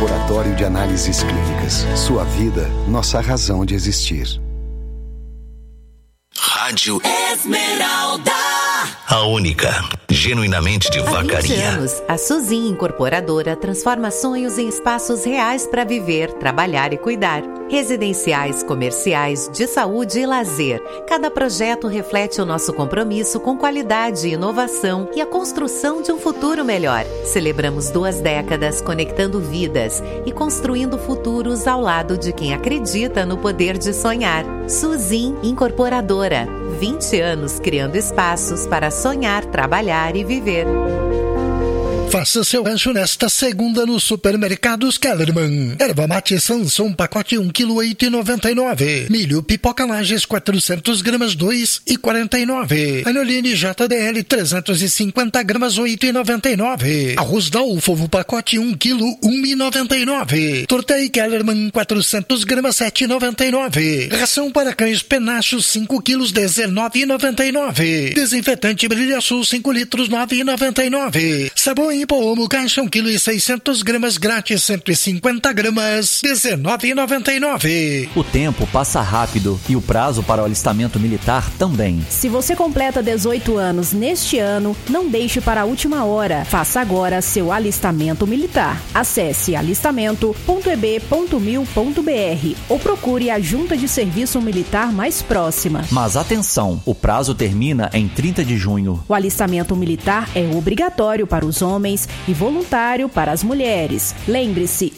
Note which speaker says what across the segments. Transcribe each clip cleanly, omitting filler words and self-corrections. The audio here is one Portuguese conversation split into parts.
Speaker 1: Laboratório de Análises Clínicas. Sua vida, nossa razão de existir.
Speaker 2: Rádio
Speaker 3: Esmeralda.
Speaker 2: A única, genuinamente de Vacaria.
Speaker 4: Há 20 anos, a Suzin Incorporadora transforma sonhos em espaços reais para viver, trabalhar e cuidar. Residenciais, comerciais, de saúde e lazer. Cada projeto reflete o nosso compromisso com qualidade e inovação e a construção de um futuro melhor. Celebramos 2 décadas conectando vidas e construindo futuros ao lado de quem acredita no poder de sonhar. Suzin Incorporadora. 20 anos criando espaços para sonhar, trabalhar e viver.
Speaker 5: Faça seu rancho nesta segunda no Supermercados Kellerman. Erva mate Samson, pacote 1 kg, 8,99. Milho pipoca Lages, 400 gramas, 2,49. Anoline JDL, 350 gramas, 8,99. Arroz Dalfo, pacote 1 kg, 1,99. Tortei Kellerman, 400 gramas, 7,99. Ração para cães Penachos, 5 kg, 19,99. Desinfetante Brilha Sul, 5 litros, 9,99. Sabão em Pomo, caixa 1 kg e 600 gramas grátis, 150 gramas, 19,99.
Speaker 6: O tempo passa rápido e o prazo para o alistamento militar também.
Speaker 7: Se você completa 18 anos neste ano, não deixe para a última hora. Faça agora seu alistamento militar. Acesse alistamento.eb.mil.br ou procure a Junta de Serviço Militar mais próxima.
Speaker 6: Mas atenção, o prazo termina em 30 de junho.
Speaker 7: O alistamento militar é obrigatório para os homens e voluntário para as mulheres. Lembre-se,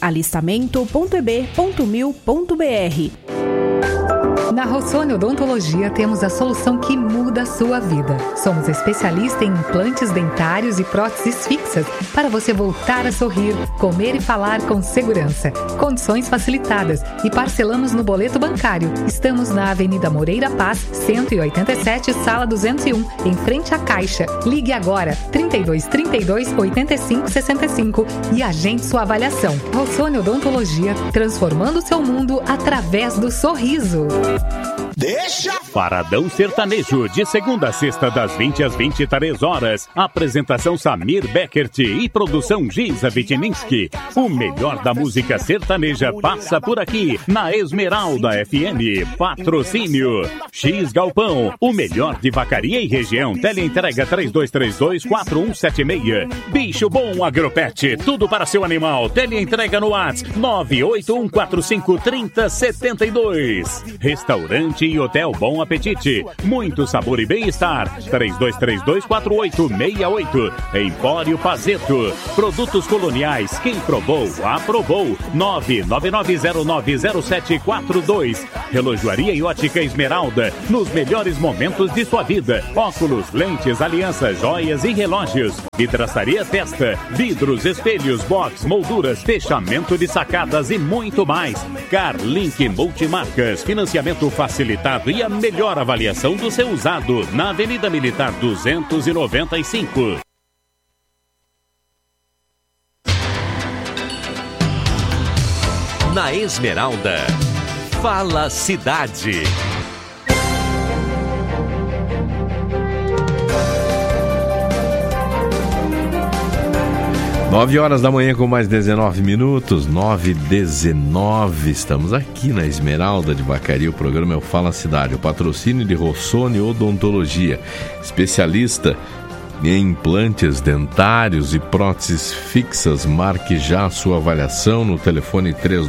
Speaker 7: alistamento.eb.mil.br.
Speaker 8: Na Rossoni Odontologia temos a solução que muda a sua vida. Somos especialistas em implantes dentários e próteses fixas para você voltar a sorrir, comer e falar com segurança. Condições facilitadas e parcelamos no boleto bancário. Estamos na Avenida Moreira Paz, 187, sala 201, em frente à Caixa. Ligue agora, 3232 8565 e agende sua avaliação. Rossoni Odontologia, transformando seu mundo através do sorriso.
Speaker 9: Deixa! Paradão Sertanejo, de segunda a sexta, das 20 às 23 horas. Apresentação Samir Beckert e produção Giza Vitininski. O melhor da música sertaneja passa por aqui, na Esmeralda FM. Patrocínio X Galpão, o melhor de Vacaria e região. Teleentrega 3232-4176. Bicho Bom Agropet, tudo para seu animal. Teleentrega no WhatsApp 981453072. Restaurante e Hotel Bom Apetite, muito sabor e bem-estar. 3232-4868. Empório Pazeto, produtos coloniais, quem provou, aprovou. 999090742. Relojoaria e ótica Esmeralda, nos melhores momentos de sua vida. Óculos, lentes, alianças, joias e relógios. Vidraçaria Festa, vidros, espelhos, box, molduras, fechamento de sacadas e muito mais. Carlink Multimarcas, financiamento facilitado e a melhor avaliação do seu usado, na Avenida Militar 295.
Speaker 2: Na Esmeralda, Fala Cidade.
Speaker 10: 9 horas da manhã com mais 19 minutos, 9h19, estamos aqui na Esmeralda de Vacaria, o programa é o Fala Cidade, o patrocínio de Rossoni Odontologia, especialista em implantes dentários e próteses fixas. Marque já a sua avaliação no telefone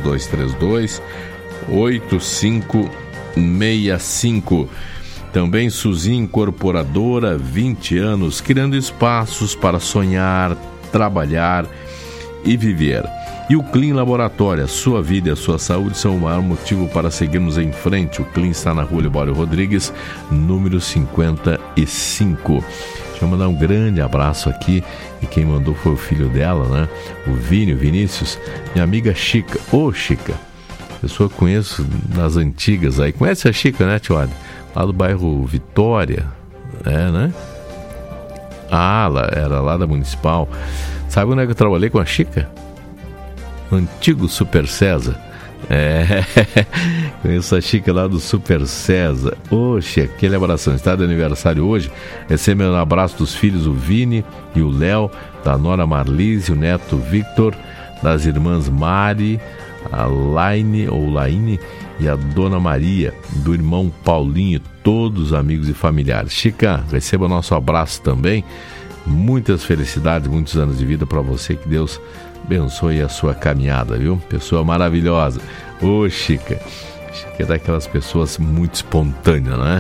Speaker 10: 3232-8565. Também Suzin Incorporadora, 20 anos, criando espaços para sonhar, trabalhar e viver. E o Clean Laboratório, a sua vida e a sua saúde são o maior motivo para seguirmos em frente. O Clean está na Rua Libório Rodrigues, número 55. Deixa eu mandar um grande abraço aqui, e quem mandou foi o filho dela, né? O Vinícius, minha amiga Chica. Ô, Chica, pessoa que conheço nas antigas aí. Conhece a Chica, né, tio Adi? Lá do bairro Vitória, né? Ah, ela era lá da Municipal. Sabe onde é que eu trabalhei com a Chica? No antigo Super César. Conheço a Chica lá do Super César. Oxe, aquele abração. Está de aniversário hoje. Recebe um abraço dos filhos, o Vini e o Léo, da nora Marlise, o neto Victor, das irmãs Mari, a Laine e a Dona Maria, do irmão Paulinho, todos os amigos e familiares. Chica, receba nosso abraço também. Muitas felicidades, muitos anos de vida para você, que Deus abençoe a sua caminhada, viu? Pessoa maravilhosa. Ô, Chica é daquelas pessoas muito espontâneas, né?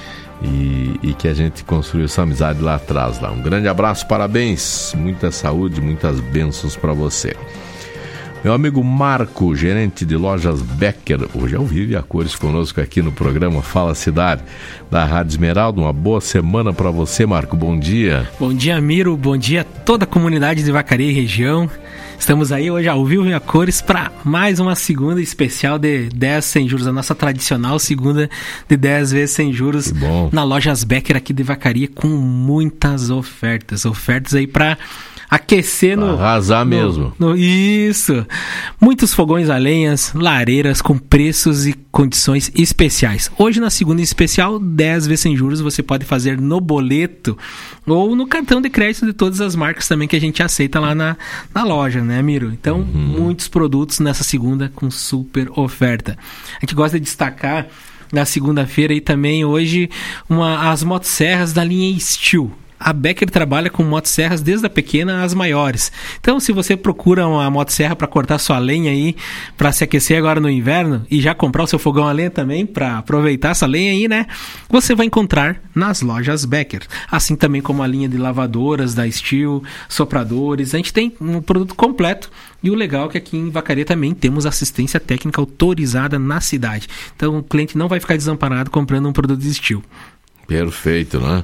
Speaker 10: E que a gente construiu essa amizade lá atrás. Um grande abraço, parabéns, muita saúde, muitas bênçãos para você. Meu amigo Marco, gerente de lojas Becker, hoje ao vivo e a cores conosco aqui no programa Fala Cidade, da Rádio Esmeralda. Uma boa semana para você, Marco, bom dia.
Speaker 3: Bom dia, Miro, bom dia a toda a comunidade de Vacaria e região. Estamos aí hoje ao vivo e a cores para mais uma segunda especial de 10 sem juros, a nossa tradicional segunda de 10 vezes sem juros na Lojas Becker aqui de Vacaria, com muitas ofertas aí para aquecer no...
Speaker 10: Arrasar mesmo.
Speaker 3: Isso. Muitos fogões a lenhas, lareiras com preços e condições especiais. Hoje, na segunda especial, 10 vezes sem juros, você pode fazer no boleto ou no cartão de crédito de todas as marcas também que a gente aceita lá na loja, né, Miro? Então, muitos produtos nessa segunda com super oferta. A gente gosta de destacar na segunda-feira e também hoje as motosserras da linha Steel. A Becker trabalha com motosserras desde a pequena às maiores. Então, se você procura uma motosserra para cortar sua lenha aí, para se aquecer agora no inverno e já comprar o seu fogão a lenha também, para aproveitar essa lenha aí, né? Você vai encontrar nas lojas Becker. Assim também como a linha de lavadoras da Steel, sopradores. A gente tem um produto completo. E o legal é que aqui em Vacaria também temos assistência técnica autorizada na cidade. Então, o cliente não vai ficar desamparado comprando um produto de Steel.
Speaker 10: Perfeito, né?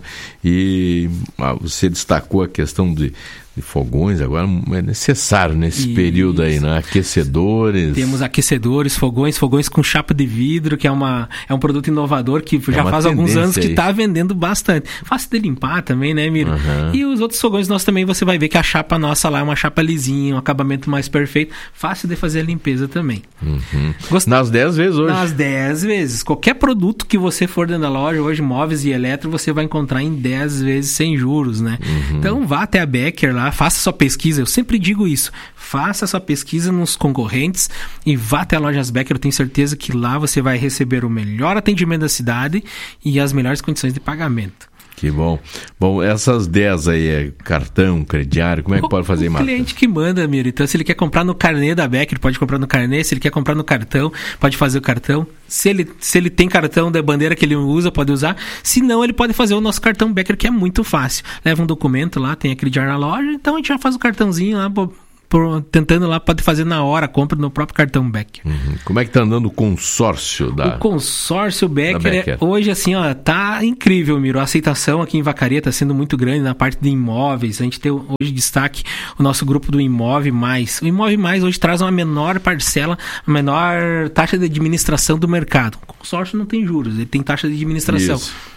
Speaker 10: E você destacou a questão de fogões, agora é necessário nesse período aí, né? Aquecedores.
Speaker 3: Temos aquecedores, fogões com chapa de vidro, que é um produto inovador que já faz alguns anos que está vendendo bastante. Fácil de limpar também, né, Miro? E os outros fogões nós também, você vai ver que a chapa nossa lá é uma chapa lisinha, um acabamento mais perfeito, fácil de fazer a limpeza também.
Speaker 10: Nas 10 vezes hoje.
Speaker 3: Nas 10 vezes. Qualquer produto que você for dentro da loja, hoje móveis e eletro, você vai encontrar em 10 vezes sem juros, né? Então vá até a Becker lá, faça sua pesquisa, eu sempre digo isso, faça sua pesquisa nos concorrentes e vá até a Lojas Becker, eu tenho certeza que lá você vai receber o melhor atendimento da cidade e as melhores condições de pagamento.
Speaker 10: Que bom. Bom, essas 10 aí é cartão, crediário, como é que pode fazer, Marco?
Speaker 3: O cliente que manda, Miro. Então, se ele quer comprar no carnê da Becker, pode comprar no carnê. Se ele quer comprar no cartão, pode fazer o cartão. Se ele tem cartão da bandeira que ele usa, pode usar. Se não, ele pode fazer o nosso cartão Becker, que é muito fácil. Leva um documento lá, tem a crediário na loja, então a gente já faz o cartãozinho lá, tentando lá, pode fazer na hora, compra no próprio cartão Becker.
Speaker 10: Como é que tá andando o consórcio
Speaker 3: O consórcio Becker, hoje assim, ó, tá incrível, Miro. A aceitação aqui em Vacaria tá sendo muito grande na parte de imóveis. A gente tem hoje destaque o nosso grupo do Imóvel Mais. O Imóvel Mais hoje traz uma menor parcela, a menor taxa de administração do mercado. O consórcio não tem juros, ele tem taxa de administração.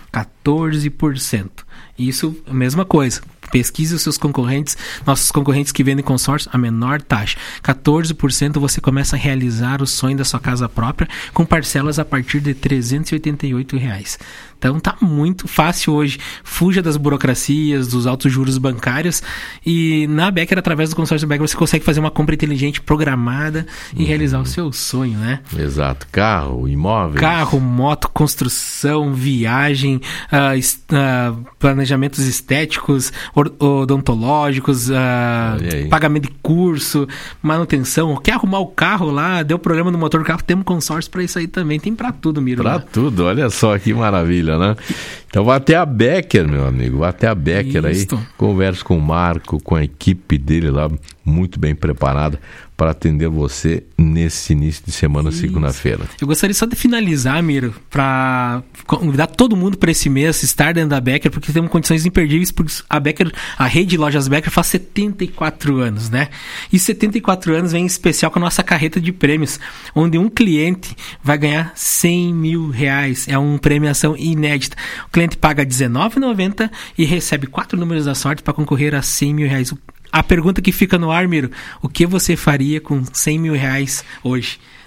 Speaker 3: 14%. Isso, a mesma coisa. Pesquise os seus concorrentes, nossos concorrentes que vendem consórcio, a menor taxa. 14% você começa a realizar o sonho da sua casa própria com parcelas a partir de R$ 388. Então tá muito fácil hoje. Fuja das burocracias, dos altos juros bancários, e na Becker, através do consórcio Becker, você consegue fazer uma compra inteligente, programada e realizar o seu sonho, né?
Speaker 10: Exato. Carro, imóveis.
Speaker 3: Carro, moto, construção, viagem, planejamentos estéticos, odontológicos, pagamento de curso, manutenção. Quer arrumar o carro lá, deu problema no motor do carro, temos consórcio para isso aí também. Tem para tudo, Miro.
Speaker 10: Para tudo, olha só que maravilha, né? Então vá até a Becker, meu amigo, vá até a Becker aí, converse com o Marco, com a equipe dele lá, muito bem preparada para atender você nesse início de semana, segunda-feira.
Speaker 3: Eu gostaria só de finalizar, Miro, para convidar todo mundo para esse mês estar dentro da Becker, porque temos condições imperdíveis, porque a Becker, a rede de lojas Becker faz 74 anos, né? E 74 anos vem em especial com a nossa carreta de prêmios, onde um cliente vai ganhar R$100 mil. É uma premiação inédita. O cliente paga R$19,90 e recebe 4 números da sorte para concorrer a R$100 mil. A pergunta que fica no ar, Miro, o que você faria com R$100 mil hoje?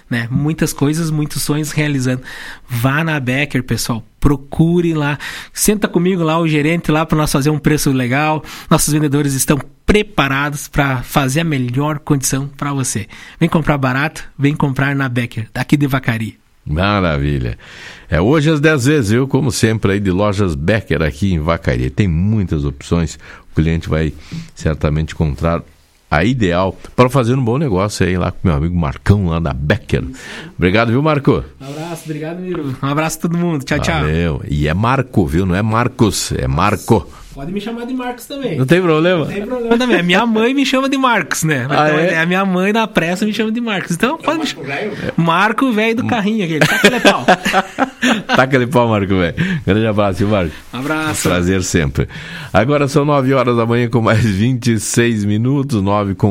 Speaker 3: né? Muitas coisas, muitos sonhos realizando. Vá na Becker, pessoal. Procure lá. Senta comigo lá, o gerente lá, para nós fazer um preço legal. Nossos vendedores estão preparados para fazer a melhor condição para você. Vem comprar barato, vem comprar na Becker, daqui de Vacaria.
Speaker 10: Maravilha. Hoje às 10 vezes, eu como sempre aí de Lojas Becker aqui em Vacaria. Tem muitas opções, o cliente vai certamente encontrar a ideal para fazer um bom negócio aí lá com meu amigo Marcão lá da Becker. Obrigado, viu, Marco?
Speaker 3: Um abraço, obrigado, Miro. Um abraço a todo mundo. Tchau, tchau.
Speaker 10: Valeu. E é Marco, viu? Não é Marcos, é Marco.
Speaker 3: Pode me chamar de Marcos também.
Speaker 10: Não tem problema?
Speaker 3: Não tem problema também. A minha mãe me chama de Marcos, né? Então, a minha mãe na pressa me chama de Marcos. Então, pode me chamar. Marco, velho do carrinho aquele. Taca aquele pau.
Speaker 10: Taca aquele pau, Marco, velho. Grande abraço, viu, Marco?
Speaker 3: Um abraço.
Speaker 10: Prazer sempre. Agora são 9 horas da manhã com mais 26 minutos,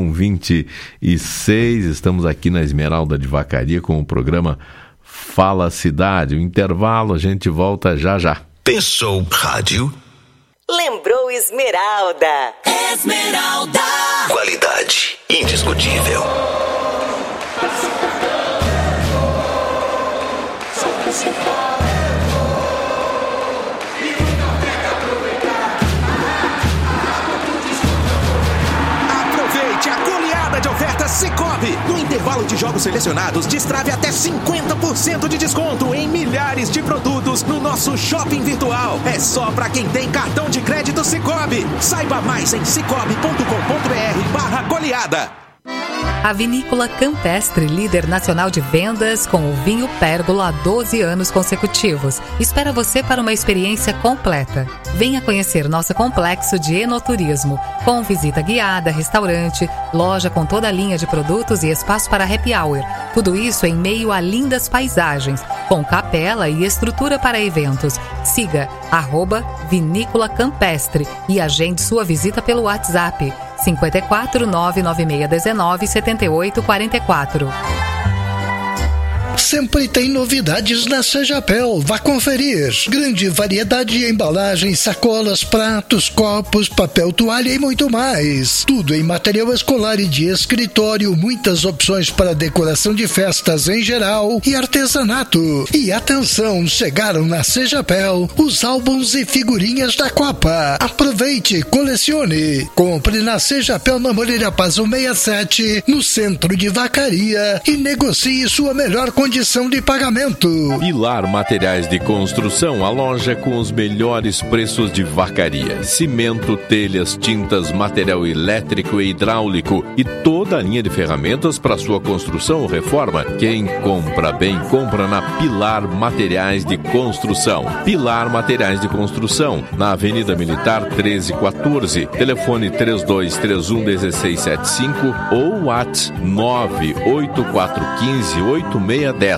Speaker 10: 9:26. Estamos aqui na Esmeralda de Vacaria com o programa Fala Cidade. O intervalo, a gente volta já já.
Speaker 2: Pensou rádio?
Speaker 11: Lembrou Esmeralda. Esmeralda.
Speaker 2: Qualidade indiscutível.
Speaker 12: Aproveite a goleada de ofertas Sicoob. No intervalo de jogos selecionados, destrave até 50% de desconto em milhares de produtos no nosso shopping virtual. É só para quem tem cartão de crédito Sicoob. Saiba mais em sicoob.com.br/goleada.
Speaker 8: A Vinícola Campestre, líder nacional de vendas com o vinho Pérgola há 12 anos consecutivos, espera você para uma experiência completa. Venha conhecer nosso complexo de enoturismo, com visita guiada, restaurante, loja com toda a linha de produtos e espaço para happy hour. Tudo isso em meio a lindas paisagens, com capela e estrutura para eventos. Siga @Vinícola Campestre e agende sua visita pelo WhatsApp 54 99619 7844.
Speaker 5: Sempre tem novidades na Sejapel. Vá conferir. Grande variedade de embalagens, sacolas, pratos, copos, papel toalha e muito mais. Tudo em material escolar e de escritório. Muitas opções para decoração de festas em geral e artesanato. E atenção, chegaram na Sejapel os álbuns e figurinhas da Copa. Aproveite, colecione. Compre na Sejapel na Moreira Paz 167, no centro de Vacaria, e negocie sua melhor condição de pagamento.
Speaker 10: Pilar Materiais de Construção, a loja com os melhores preços de Vacaria. Cimento, telhas, tintas, material elétrico e hidráulico e toda a linha de ferramentas para sua construção ou reforma. Quem compra bem, compra na Pilar Materiais de Construção. Pilar Materiais de Construção, na Avenida Militar 1314. Telefone 3231-1675 ou WhatsApp 98415-8610.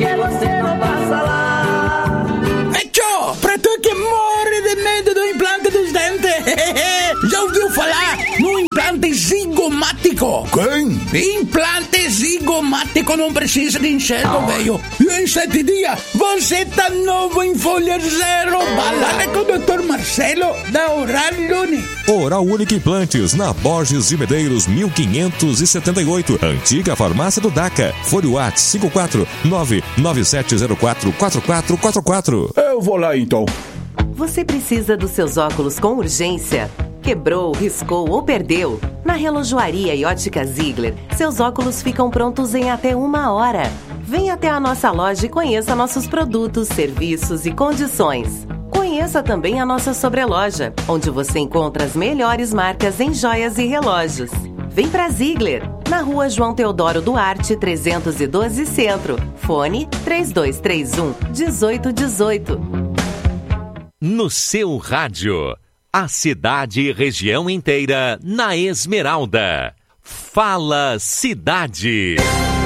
Speaker 13: Tchô, pra tu que morre de medo do implante dos dentes, já ouviu falar no implante zigomático? Quem? Implante zigomático não precisa de enxergo, velho. E em 7 dias você tá novo em folha zero. Balada com o Dr. Marcelo da Oral Lune.
Speaker 14: Oral Única Implantes, na Borges de Medeiros 1578, antiga farmácia do DACA. Fone WhatsApp 54997044444.
Speaker 13: Eu vou lá então.
Speaker 4: Você precisa dos seus óculos com urgência? Quebrou, riscou ou perdeu? Na Relojoaria e Ótica Ziegler, seus óculos ficam prontos em até 1 hora. Venha até a nossa loja e conheça nossos produtos, serviços e condições. Conheça também a nossa sobreloja, onde você encontra as melhores marcas em joias e relógios. Vem pra Ziegler, na Rua João Teodoro Duarte, 312 Centro. Fone 3231-1818.
Speaker 15: No seu rádio, a cidade e região inteira na Esmeralda. Fala Cidade.